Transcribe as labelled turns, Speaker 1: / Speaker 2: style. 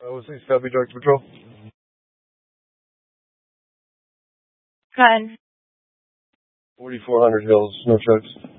Speaker 1: What's this, Copy, Dr. Patrol?
Speaker 2: Go ahead.
Speaker 1: 4400 Hills, no trucks.